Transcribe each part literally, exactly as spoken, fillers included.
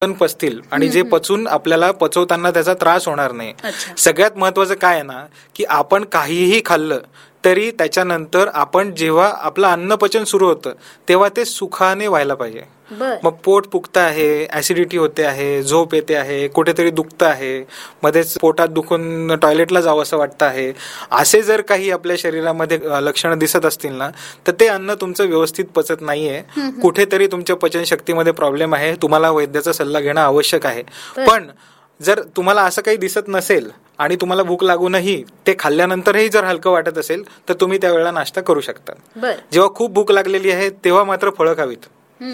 पचतील आणि जे पचून आपल्याला पचवताना त्याचा त्रास होणार नाही. सगळ्यात महत्वाचं काय आहे ना, की आपण काहीही खाल्लं तरी त्याच्यानंतर आपण जेव्हा आपलं अन्नपचन सुरू होतं तेव्हा ते सुखाने व्हायला पाहिजे. मग पोट फुगतं आहे, ऍसिडिटी होते आहे, झोप येते आहे, कुठेतरी दुखतं आहे, मध्येच पोटात दुखून टॉयलेटला जावं असं वाटतं आहे, असे जर काही आपल्या शरीरामध्ये लक्षणं दिसत असतील ना, तर ते अन्न तुमचं व्यवस्थित पचत नाहीये, कुठेतरी तुमच्या पचनशक्तीमध्ये प्रॉब्लेम आहे, तुम्हाला वैद्याचा सल्ला घेणं आवश्यक आहे. पण जर तुम्हाला असं काही दिसत नसेल आणि तुम्हाला भूक लागूनही ते खाल्ल्यानंतरही जर हलकं वाटत असेल तर तुम्ही त्यावेळेला नाश्ता करू शकता. जेव्हा खूप भूक लागलेली आहे तेव्हा मात्र फळं खावीत.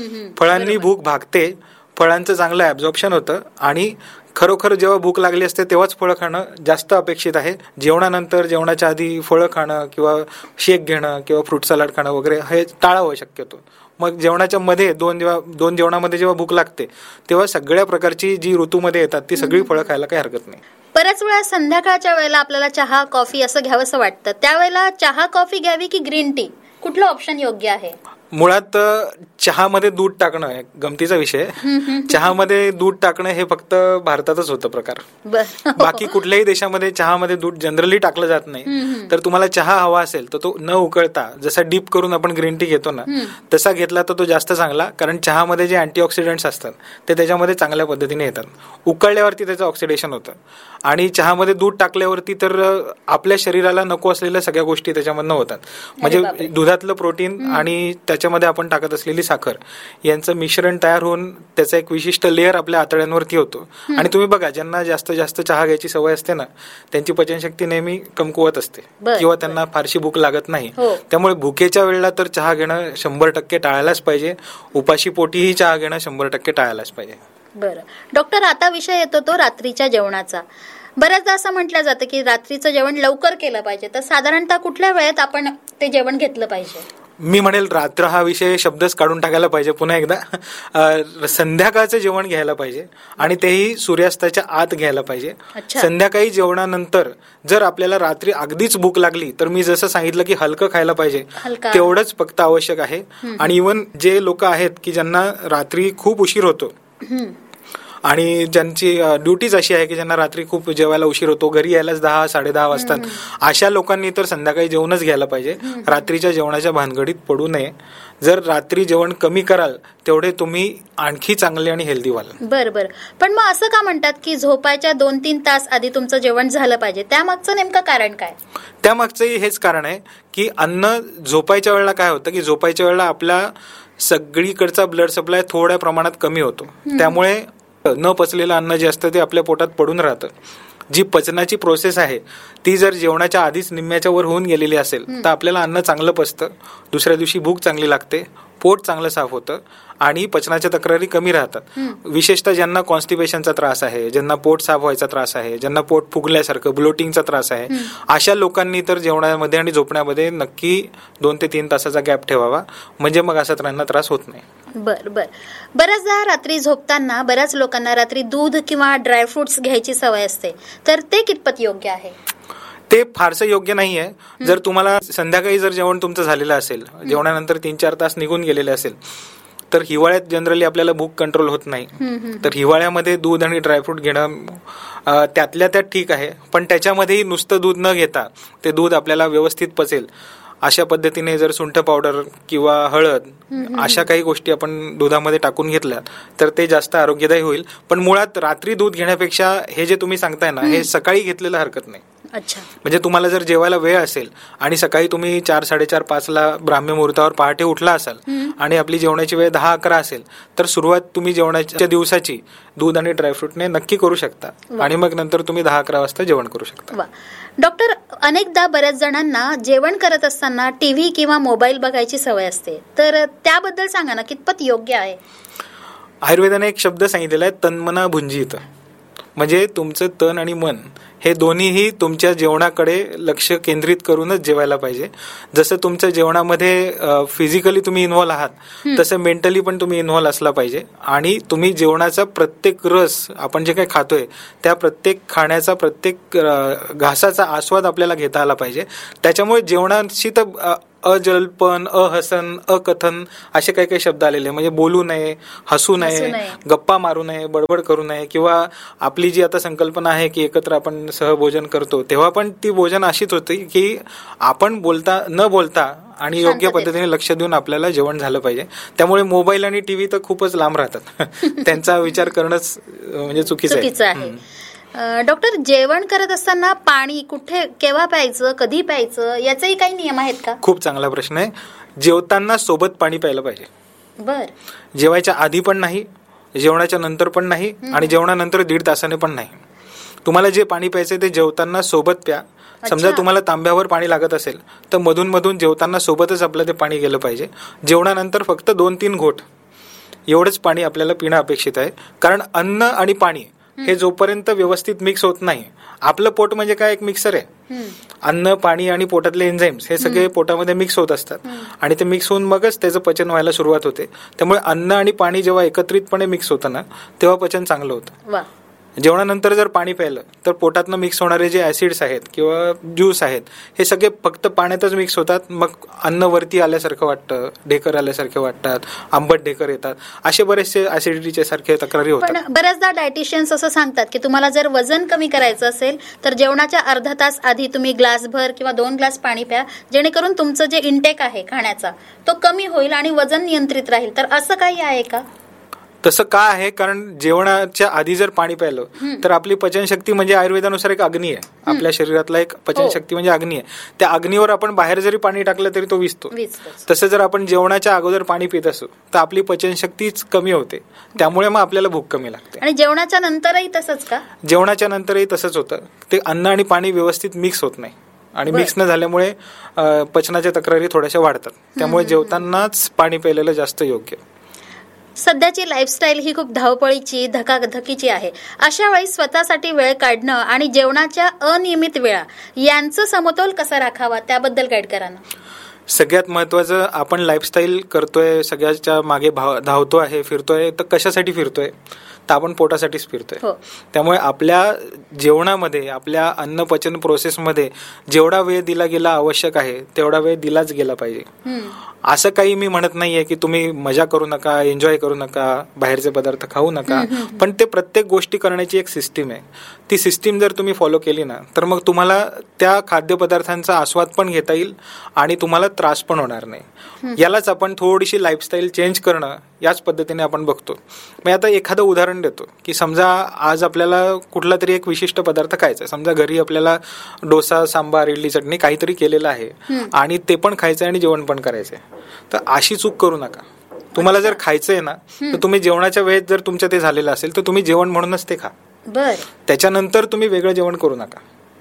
फळांनी भूक भागते, फळांचं चांगलं ऍब्झॉर्प्शन होतं आणि खरोखर जेव्हा भूक लागली असते तेव्हाच फळं खाणं जास्त अपेक्षित आहे. जेवणानंतर, जेवणाच्या आधी फळं खाणं किंवा शेक घेणं किंवा फ्रूट सलाड खाणं वगैरे हे टाळावं शक्यतो. मग जेवणाच्या मध्ये दोन जेव्हा दोन जेवणामध्ये जेव्हा भूक लागते तेव्हा सगळ्या प्रकारची जी ऋतूमध्ये येतात ती सगळी फळं खायला काही हरकत नाही. बऱ्याच वेळा संध्याकाळच्या वेळेला आपल्याला चहा कॉफी असं घ्यावंसं वाटतं, त्यावेळेला चहा कॉफी घ्यावी की ग्रीन टी, कुठलं ऑप्शन योग्य आहे? मुळात चहामध्ये दूध टाकणं आहे गमतीचा विषय. चहामध्ये दूध टाकणं हे फक्त भारतातच होतं प्रकार. बाकी कुठल्याही देशामध्ये चहामध्ये दूध जनरली टाकलं जात नाही. तर तुम्हाला चहा हवा असेल तर तो न उकळता जसा डीप करून आपण ग्रीन टी घेतो ना तसा घेतला तर तो जास्त चांगला, कारण चहामध्ये जे अँटीऑक्सिडंट्स असतात ते त्याच्यामध्ये चांगल्या पद्धतीने येतात. उकळल्यावरती त्याचं ऑक्सिडेशन होतं आणि चहामध्ये दूध टाकल्यावरती तर आपल्या शरीराला नको असलेल्या सगळ्या गोष्टी त्याच्यामधनं होतात. म्हणजे दुधातलं प्रोटीन आणि त्याच्यामध्ये आपण टाकत असलेली साखर यांचं मिश्रण तयार होऊन त्याचा एक विशिष्ट लेअर आपल्या आतड्यांवरती होतो. आणि तुम्ही बघा, ज्यांना जास्त जास्त चहा घ्यायची सवय असते ना त्यांची पचनशक्ती नेहमी कमकुवत असते किंवा त्यांना फारशी भूक लागत नाही. त्यामुळे भुकेच्या वेळेला तर चहा घेणं शंभर टक्के टाळायलाच पाहिजे. उपाशी पोटीही चहा घेणं शंभर टक्के टाळायलाच पाहिजे. बरं डॉक्टर, आता विषय येतो तो रात्रीच्या जेवणाचा. बऱ्याचदा असं म्हटलं जातं की रात्रीचं जेवण लवकर केलं पाहिजे, तर साधारणतः कुठल्या वेळेत आपण ते जेवण घेतलं पाहिजे? मी म्हणेल रात्र हा विषय शब्दच काढून टाकायला पाहिजे पुन्हा एकदा. संध्याकाळचं जेवण घ्यायला पाहिजे आणि तेही सूर्यास्ताच्या आत घ्यायला पाहिजे. संध्याकाळी जेवणानंतर जर आपल्याला रात्री अगदीच भूक लागली तर मी जसं सांगितलं की हलकं खायला पाहिजे, तेवढंच फक्त आवश्यक आहे. आणि इव्हन जे लोक आहेत की ज्यांना रात्री खूप उशीर होतो आणि ज्यांची ड्युटीज अशी आहे की ज्यांना रात्री खूप जेवायला उशीर होतो, घरी यायलाच दहा साडे दहा वाजतात, अशा लोकांनी तर संध्याकाळी जेवणच घ्यायला पाहिजे. रात्रीच्या जेवणाच्या भानगडीत पडू नये. जर रात्री जेवण कमी कराल तेवढे तुम्ही आणखी चांगले आणि हेल्दी व्हाल. बरं बरं पण मग असं का म्हणतात की झोपायच्या दोन तीन तास आधी तुमचं जेवण झालं पाहिजे? त्यामागचं नेमकं कारण काय? त्यामागचंही हेच कारण आहे की अन्न झोपायच्या वेळेला काय होतं की झोपायच्या वेळेला आपल्या सगळीकडचा ब्लड सप्लाय थोड्या प्रमाणात कमी होतो. त्यामुळे न पचलेलं अन्न जे असतं ते आपल्या पोटात पडून राहतं. जी पचनाची प्रोसेस आहे ती जर जेवणाच्या आधीच निम्म्याच्या वर होऊन गेलेली असेल तर आपल्याला अन्न चांगलं पचतं, दुसऱ्या दिवशी भूक चांगली लागते, पोट चांगलं साफ होतं आणि पचनाच्या तक्रारी कमी राहतात. विशेषतः ज्यांना कॉन्स्टिपेशनचा त्रास आहे, ज्यांना पोट साफ व्हायचा त्रास आहे, ज्यांना पोट फुगल्यासारखं ब्लोटिंगचा त्रास आहे, अशा लोकांनी तर जेवणामध्ये आणि झोपण्यामध्ये नक्की दोन ते तीन तासाचा गॅप ठेवावा, म्हणजे मग असा त्यांना त्रास होत नाही. बर बर बऱ्याचदा रात्री झोपताना बऱ्याच लोकांना रात्री दूध किंवा ड्रायफ्रुट्स घ्यायची सवय असते, तर ते कितपत योग्य आहे? ते फारसं योग्य नाहीये. जर तुम्हाला संध्याकाळी जर जेवण तुमचं झालेलं असेल, जेवणानंतर तीन चार तास निघून गेलेले असेल, तर हिवाळ्यात जनरली आपल्याला भूक कंट्रोल होत नाही. तर हिवाळ्यामध्ये दूध आणि ड्रायफ्रूट घेणं त्यातल्या त्यात ठीक आहे, पण त्याच्यामध्येही नुसतं दूध न घेता ते दूध आपल्याला व्यवस्थित पचेल अशा पद्धतीने जर सुंठ पावडर किंवा हळद अशा काही गोष्टी आपण दुधामध्ये टाकून घेतल्या तर ते जास्त आरोग्यदायी होईल. पण मुळात रात्री दूध घेण्यापेक्षा हे जे तुम्ही सांगताय ना हे सकाळी घेतलेलं हरकत नाही. अच्छा, म्हणजे तुम्हाला जर जेवायला वेळ असेल आणि सकाळी तुम्ही चार साडेचार पाच ला ब्राह्मी मुहूर्तावर पहाटे उठला असाल आणि आपली जेवणाची वेळ दहा अकरा असेल तर सुरुवात तुम्ही जेवणाच्या दिवसाची दूध आणि ड्रायफ्रूटने नक्की करू शकता आणि मग नंतर तुम्ही दहा अकरा वाजता जेवण करू शकता. डॉक्टर, अनेकदा बऱ्याच जणांना जेवण करत असताना टीव्ही किंवा मोबाईल बघायची सवय असते, तर त्याबद्दल सांगा ना, कितपत योग्य आहे? आयुर्वेदाने एक शब्द सांगितलेला आहे, तन्मना भुंजीत. म्हणजे तुमचं तन आणि मन हे दोन्हीही तुमच्या जेवणाकडे लक्ष केंद्रित करूनच जेवायला पाहिजे. जसं तुमच्या जेवणामध्ये फिजिकली तुम्ही इन्व्हॉल्व आहात तसं मेंटली पण तुम्ही इन्व्हॉल्व असला पाहिजे आणि तुम्ही जेवणाचा प्रत्येक रस, आपण जे काही खातोय त्या प्रत्येक खाण्याचा प्रत्येक घासाचा आस्वाद आपल्याला घेता आला पाहिजे. त्याच्यामुळे जेवणाशी तर अजलपन, अहसन, अकथन असे काही काही शब्द आलेले, म्हणजे बोलू नये, हसू नये, गप्पा मारू नये, बडबड करू नये, किंवा आपली जी आता संकल्पना आहे की एकत्र आपण सहभोजन करतो तेव्हा पण ती भोजन अशीच होती की आपण बोलता न बोलता आणि योग्य पद्धतीने लक्ष देऊन आपल्याला जेवण झालं पाहिजे. त्यामुळे मोबाईल आणि टीव्ही तर खूपच लांब राहतात. त्यांचा विचार करणंच म्हणजे चुकीचं आहे. डॉक्टर, जेवण करत असताना पाणी कुठे केव्हा प्यायचं, कधी प्यायचं, याचेही काही नियम आहेत का? खूप चांगला प्रश्न आहे. जेवताना सोबत पाणी प्यायला पाहिजे. बर. जेवायच्या आधी पण नाही, जेवणाच्या नंतर पण नाही, आणि जेवणानंतर दीड तासाने पण नाही. तुम्हाला जे पाणी प्यायचंय ते जेवताना सोबत प्या. समजा तुम्हाला तांब्यावर पाणी लागत असेल तर मधून मधून जेवताना सोबतच आपलं ते पाणी गेलं पाहिजे. जेवणानंतर फक्त दोन तीन घोट एवढंच पाणी आपल्याला पिणं अपेक्षित आहे. कारण अन्न आणि पाणी हे जोपर्यंत व्यवस्थित मिक्स होत नाही, आपलं पोट म्हणजे काय, एक मिक्सर आहे. अन्न, पाणी आणि पोटातले एन्झाईम्स हे सगळे पोटामध्ये मिक्स होत असतात आणि ते मिक्स होऊन मगच त्याचं पचन व्हायला सुरुवात होते. त्यामुळे अन्न आणि पाणी जेव्हा एकत्रितपणे मिक्स होतं ना तेव्हा पचन चांगलं होतं. जेवणानंतर जर पाणी प्यायलं तर पोटातनं मिक्स होणारे जे ऍसिड्स आहेत किंवा ज्यूस आहेत हे सगळे फक्त पाण्यातच मिक्स होतात. मग अन्न वरती आल्यासारखं वाटतं, ढेकर आल्यासारखे वाटतात, आंबट ढेकर येतात, असे बरेचसे ऍसिडिटीचे सारखे तक्रारी होतात. पण बऱ्याचदा डायटिशियन्स असं सांगतात की तुम्हाला जर वजन कमी करायचं असेल तर जेवणाच्या अर्धा तास आधी तुम्ही ग्लासभर किंवा दोन ग्लास पाणी प्या, जेणेकरून तुमचं जे इंटेक आहे खाण्याचा तो कमी होईल आणि वजन नियंत्रित राहील. तर असं काही आहे का? तसं का आहे, कारण जेवणाच्या आधी जर पाणी प्यायलं तर आपली पचनशक्ती म्हणजे आयुर्वेदानुसार एक अग्नी आहे. आपल्या शरीरातला एक पचनशक्ती म्हणजे अग्नी आहे. त्या अग्नीवर आपण बाहेर जरी पाणी टाकलं तरी तो विझतो. तसं जर आपण जेवणाच्या अगोदर पाणी पित असू तर आपली पचनशक्तीच कमी होते. त्यामुळे मग आपल्याला भूक कमी लागते. आणि जेवणाच्या नंतरही तसंच का? जेवणाच्या नंतरही तसंच होतं. ते अन्न आणि पाणी व्यवस्थित मिक्स होत नाही आणि मिक्स न झाल्यामुळे पचनाच्या तक्रारी थोड्याशा वाढतात. त्यामुळे जेवतानाच पाणी प्यायलेलं जास्त योग्य. सध्याची लाईफस्टाईल ही खूप धावपळीची, धकाधकीची आहे. अशा वेळी स्वतःसाठी वेळ काढणं आणि जेवणाच्या अनियमित वेळा यांचं समतोल कसा राखावा त्याबद्दल गाईड करा ना. सगळ्यात महत्वाचं, आपण लाईफस्टाईल करतोय, सगळ्याच्या मागे धावतो आहे, फिरतोय, तर कशासाठी फिरतोय? तर आपण पोटासाठीच फिरतोय. त्यामुळे आपल्या जेवणामध्ये, आपल्या अन्न पचन प्रोसेसमध्ये जेवढा वेळ दिला गेला आवश्यक आहे तेवढा वेळ दिलाच गेला पाहिजे. असं काही मी म्हणत नाहीये की तुम्ही मजा करू नका, एन्जॉय करू नका, बाहेरचे पदार्थ खाऊ नका, पण ते प्रत्येक गोष्टी करण्याची एक सिस्टीम आहे. ती सिस्टीम जर तुम्ही फॉलो केली ना तर मग तुम्हाला त्या खाद्यपदार्थांचा आस्वाद पण घेता येईल आणि तुम्हाला त्रास पण होणार नाही. यालाच आपण थोडीशी लाईफस्टाईल चेंज करणं याच पद्धतीने आपण बघतो. मी आता एखादं उदाहरण देतो की समजा आज आपल्याला कुठला तरी एक विशिष्ट पदार्थ खायचा. समजा घरी आपल्याला डोसा, सांबार, इडली, चटणी काहीतरी केलेलं आहे आणि ते पण खायचं आणि जेवण पण करायचंय. तर अशी चूक करू नका. तुम्हाला जर खायचंय ना तर तुम्ही जेवणाच्या वेळेत जर तुमचं ते झालेलं असेल तर तुम्ही जेवण म्हणूनच ते खा. त्याच्यानंतर तुम्ही वेगळं जेवण करू नका.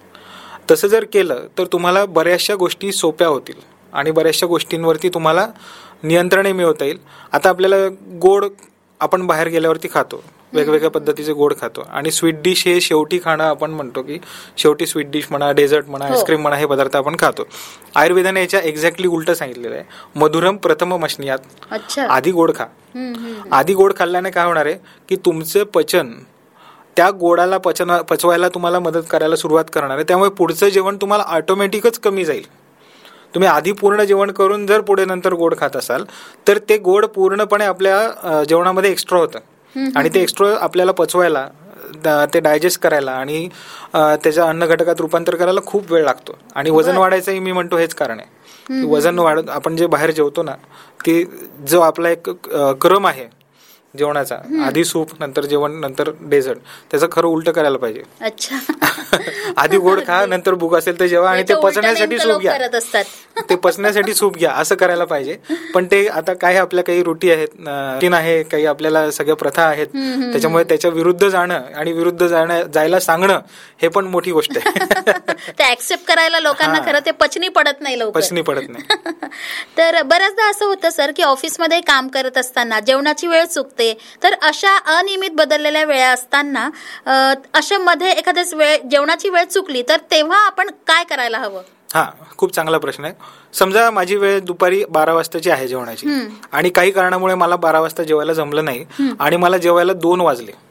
तसं जर केलं तर तुम्हाला बऱ्याचशा गोष्टी सोप्या होतील आणि बऱ्याचशा गोष्टींवरती तुम्हाला नियंत्रण मिळवता येईल. आता आपल्याला गोड आपण बाहेर गेल्यावरती खातो, वेगवेगळ्या पद्धतीचे गोड खातो, आणि स्वीट डिश हे शेवटी खाणं आपण म्हणतो की शेवटी स्वीट डिश म्हणा, डेझर्ट म्हणा, आईस्क्रीम म्हणा, हे पदार्थ आपण खातो. आयुर्वेदाने याच्या एक्झॅक्टली उलट सांगितलेलं आहे. मधुरम प्रथम मशनियात, आधी गोड खा. आधी गोड खाल्ल्याने काय होणार आहे की तुमचं पचन त्या गोडाला पचन पचवायला तुम्हाला मदत करायला सुरुवात करणार आहे. त्यामुळे पुढचं जेवण तुम्हाला ऑटोमॅटिकच कमी जाईल. तुम्ही आधी पूर्ण जेवण करून जर पुढे नंतर गोड खात असाल तर ते गोड पूर्णपणे आपल्या जेवणामध्ये एक्स्ट्रा होतं आणि ते एक्स्ट्रा आपल्याला पचवायला, ते डायजेस्ट करायला आणि त्याच्या अन्न घटकात रूपांतर करायला खूप वेळ लागतो. आणि वजन वाढायचंही मी म्हणतो हेच कारण आहे. वजन वाढ आपण जे बाहेर जेवतो ना, ते जो आपला एक क्रम आहे जेवणाचा, आधी सूप, नंतर जेवण, नंतर डेझर्ट, त्याचं खरं उलट करायला पाहिजे. अच्छा. आधी गोड खा, नंतर भूक असेल तर जेवा, आणि ते पचण्यासाठी सूप घ्या. ते पचण्यासाठी सूप घ्या, असं करायला पाहिजे. पण ते आता काही आपल्या काही रुटी आहेत, रुटीन आहे, काही आपल्याला सगळ्या प्रथा आहेत, त्याच्यामुळे त्याच्या विरुद्ध जाणं आणि विरुद्ध जाणं जायला सांगणं हे पण मोठी गोष्ट आहे. ते ऍक्सेप्ट करायला लोकांना खरं ते पचनी पडत नाही, लवकर पचनी पडत नाही. तर बऱ्याचदा असं होतं सर की ऑफिसमध्ये काम करत असताना जेवणाची वेळ चुकते. तर अशा अनियमित बदललेल्या वेळा असताना अशा मध्ये एखाद्याच वेळ जेवणाची वेळ चुकली तर तेव्हा आपण काय करायला हवं? हा, खूप चांगला प्रश्न आहे. समजा माझी वेळ दुपारी बारा वाजताची आहे जेवणाची, आणि काही कारणामुळे मला बारा वाजता जेवायला जमलं नाही आणि मला जेवायला दोन वाजले.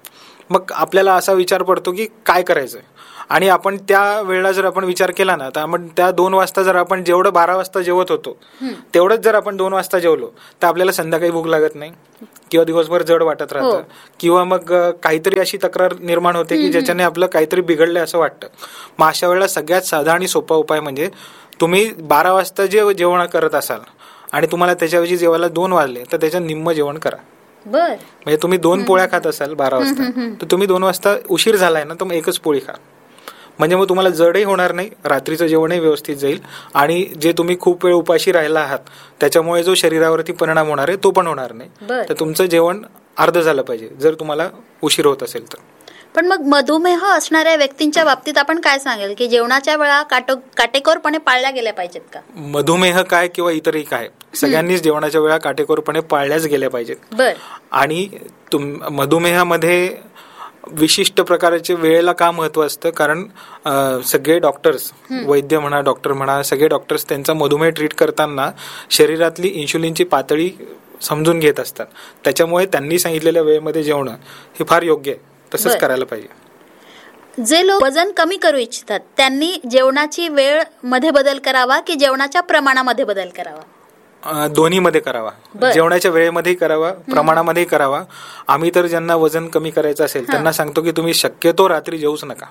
मग आपल्याला असा विचार पडतो की काय करायचं. आणि आपण त्या वेळेला जर आपण विचार केला ना, तर आपण त्या दोन वाजता जर आपण जेवढं बारा वाजता जेवत होतो तेवढंच जर आपण दोन वाजता जेवलो तर आपल्याला संध्याकाळी भूक लागत नाही किंवा दिवसभर जड वाटत राहतं, किंवा मग काहीतरी अशी तक्रार निर्माण होते की ज्याच्याने आपलं काहीतरी बिघडलंय असं वाटतं. मग अशा वेळेला सगळ्यात साधा आणि सोपा उपाय म्हणजे तुम्ही बारा वाजता जे जेवण करत असाल आणि तुम्हाला त्याच्याऐवजी जेवायला दोन वाजले तर त्याच्यात निम्म जेवण करा. बर, म्हणजे तुम्ही दोन पोळ्या खात असाल बारा वाजता, तर तुम्ही दोन वाजता उशीर झालाय ना, तर मग एकच पोळी खा. म्हणजे मग तुम्हाला जडही होणार नाही, रात्रीचं जेवणही व्यवस्थित जाईल, आणि जे तुम्ही खूप वेळ उपाशी राहिला आहात त्याच्यामुळे जो शरीरावरती परिणाम होणार आहे तो पण होणार नाही. तर तुमचं जेवण अर्ध झालं पाहिजे जर तुम्हाला उशीर होत असेल तर. पण मग मधुमेह असणाऱ्या व्यक्तींच्या बाबतीत आपण काय सांगेल की जेवणाच्या वेळा काटेकोरपणे पाळल्या गेल्या पाहिजेत का? मधुमेह काय किंवा इतरही काय, सगळ्यांनीच जेवणाच्या वेळा काटेकोरपणे पाळल्याच गेल्या पाहिजेत. बर. आणि मधुमेहामध्ये विशिष्ट प्रकारचे वेळेला का महत्व असतं, कारण सगळे डॉक्टर्स, वैद्य म्हणा, डॉक्टर म्हणा, सगळे डॉक्टर्स त्यांचा मधुमेह ट्रीट करताना शरीरातली इन्शुलिनची पातळी समजून घेत असतात. त्याच्यामुळे त्यांनी सांगितलेल्या वेळेमध्ये जेवणं हे फार योग्य आहे, तसंच करायला पाहिजे. जे लोक वजन कमी करू इच्छितात त्यांनी जेवणाची वेळ मध्ये बदल करावा की जेवणाच्या प्रमाणामध्ये बदल करावा? दोन्ही मध्ये करावा. जेवणाच्या वेळेमध्येही करावा, प्रमाणामध्येही करावा. आम्ही तर ज्यांना वजन कमी करायचं असेल त्यांना सांगतो की तुम्ही शक्यतो रात्री जेवूच नका.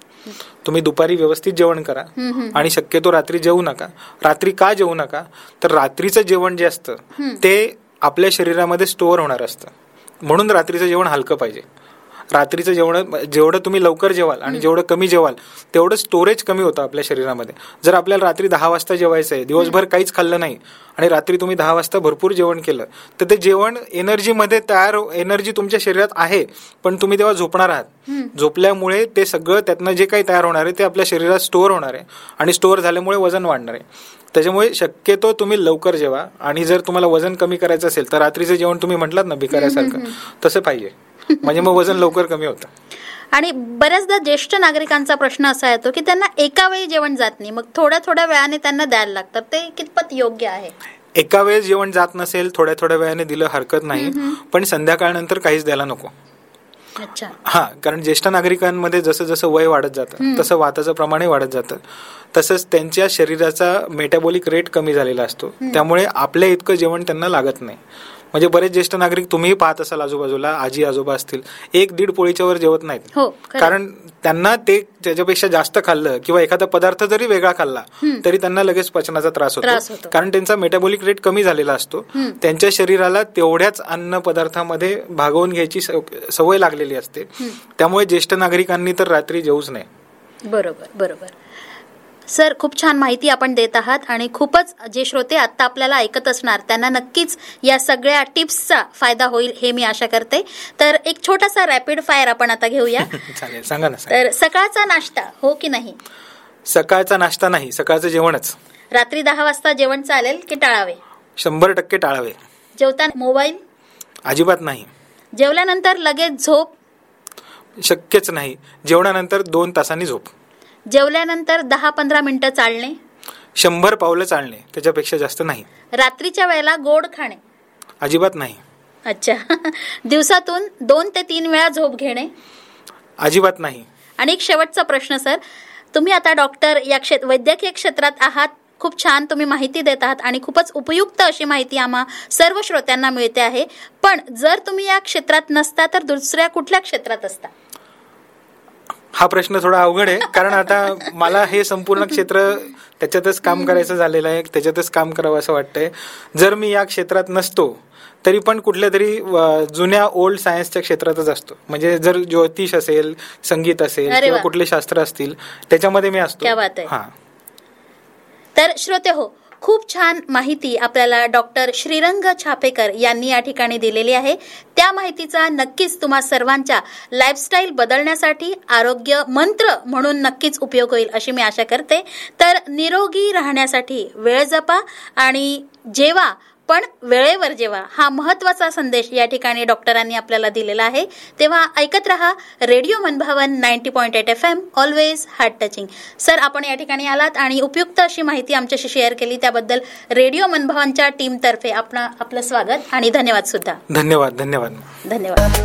तुम्ही दुपारी व्यवस्थित जेवण करा आणि शक्यतो रात्री जेवू नका. रात्री का जेवू नका, तर रात्रीचं जेवण जे असतं ते आपल्या शरीरामध्ये स्टोअर होणार असतं, म्हणून रात्रीचं जेवण हलकं पाहिजे. रात्रीचं जेवण जेवढं तुम्ही लवकर जेवाल आणि जेवढं कमी जेवाल तेवढं स्टोरेज कमी होतं आपल्या शरीरामध्ये. जर आपल्याला रात्री दहा वाजता जेवायचं आहे, दिवसभर काहीच खाल्लं नाही आणि रात्री तुम्ही दहा वाजता भरपूर जेवण केलं, तर ते जेवण एनर्जीमध्ये तयार, एनर्जी तुमच्या शरीरात आहे, पण तुम्ही तेव्हा झोपणार आहात. झोपल्यामुळे ते सगळं त्यातनं जे काही तयार होणार आहे ते आपल्या शरीरात स्टोअर होणार आहे आणि स्टोअर झाल्यामुळे वजन वाढणार आहे. त्याच्यामुळे शक्यतो तुम्ही लवकर जेवा. आणि जर तुम्हाला वजन कमी करायचं असेल तर रात्रीचं जेवण तुम्ही म्हटलात ना भिकाऱ्यासारखं, तसं पाहिजे, म्हणजे मग वजन लवकर कमी होतं. आणि बऱ्याचदा ज्येष्ठ नागरिकांचा प्रश्न असा येतो की त्यांना एका वेळी जेवण जात नाही, मग थोड्या थोड्या वेळाने त्यांना द्यायला लागतात, ते कितपत योग्य आहे? एका वेळेस जेवण जात नसेल, थोड्या थोड्या वेळाने दिलं हरकत नाही, पण संध्याकाळनंतर काहीच द्यायला नको. अच्छा. हा, कारण ज्येष्ठ नागरिकांमध्ये जसं जसं वय वाढत जातं तसं वाताचं प्रमाणही वाढत जातं, तसंच त्यांच्या शरीराचा मेटाबॉलिक रेट कमी झालेला असतो, त्यामुळे आपल्या इतकं जेवण त्यांना लागत नाही. म्हणजे बरेच ज्येष्ठ नागरिक तुम्ही पाहत असाल आजूबाजूला, आजी आजोबा असतील, एक दीड पोळीच्या वर जेवत नाहीत, कारण त्यांना ते त्याच्यापेक्षा जास्त खाल्लं किंवा एखादा पदार्थ जरी वेगळा खाल्ला तरी त्यांना लगेच पचनाचा त्रास होतो, कारण त्यांचा मेटाबॉलिक रेट कमी झालेला असतो. त्यांच्या शरीराला तेवढ्याच अन्न पदार्थामध्ये भागवून घ्यायची सवय लागलेली असते. त्यामुळे ज्येष्ठ नागरिकांनी तर रात्री जेवूच नाही. बरोबर बरोबर. सर, खूप छान माहिती आपण देत आहात आणि खूपच जे श्रोते आता आपल्याला ऐकत असणार त्यांना नक्कीच या सगळ्या टिप्सचा फायदा होईल हे मी आशा करते. तर एक छोटासा रॅपिड फायर आपण आता घेऊया. चालेल, सांगा ना. तर सकाळचा नाश्ता हो की नाही? सकाळचा नाश्ता नाही, सकाळचं जेवणच. रात्री दहा वाजता जेवण चालेल की टाळावे? शंभर टक्के टाळावे. जेवताना मोबाईल? अजिबात नाही. जेवल्यानंतर लगेच झोप? शक्यच नाही. जेवणानंतर दोन तासांनी झोप. जेवल्यानंतर दहा पंधरा मिनिटं चालणे? शंभर पावलं चालणे, त्याच्यापेक्षा जास्त नाही. रात्रीच्या वेळेला गोड खाणे? अजिबात नाही. अच्छा. दिवसातून दोन ते तीन वेळा झोप घेणे? अजिबात नाही. आणि एक शेवटचा प्रश्न सर, तुम्ही आता डॉक्टर या क्षेत्र वैद्यकीय क्षेत्रात आहात, खूप छान तुम्ही माहिती देत आहात आणि खूपच उपयुक्त अशी माहिती आम्हा सर्व श्रोत्यांना मिळते आहे, पण जर तुम्ही या क्षेत्रात नसता तर दुसऱ्या कुठल्या क्षेत्रात असता? हा प्रश्न थोडा अवघड आहे, कारण आता मला हे संपूर्ण क्षेत्र त्याच्यातच काम करायचं झालेलं आहे, त्याच्यातच काम करावं असं वाटतंय. जर मी या क्षेत्रात नसतो तरी पण कुठल्या तरी जुन्या ओल्ड सायन्सच्या क्षेत्रातच असतो. म्हणजे जर ज्योतिष असेल, संगीत असेल किंवा कुठले शास्त्र असतील त्याच्यामध्ये मी असतो. हा. तर श्रोते हो, खूप छान माहिती आपल्याला डॉक्टर श्रीरंग छापेकर यांनी या ठिकाणी दिलेली आहे. त्या माहितीचा नक्कीच तुम्हा सर्वांच्या लाईफस्टाईल बदलण्यासाठी आरोग्य मंत्र म्हणून नक्कीच उपयोग होईल अशी मी आशा करते. तर निरोगी राहण्यासाठी वेळ जपा आणि जेवा, पण वेळेवर जेवा, हा महत्वाचा संदेश या ठिकाणी डॉक्टरांनी आपल्याला दिलेला आहे. तेव्हा ऐकत रहा रेडिओ मनभावन ninety point eight F M, always heart touching. Sir, आपण या ठिकाणी आलात आणि उपयुक्त अशी माहिती आमच्याशी शेअर केली, त्याबद्दल रेडिओ मनभावनच्या टीम तर्फे आपण आपलं स्वागत आणि धन्यवाद सुद्धा. धन्यवाद धन्यवाद धन्यवाद.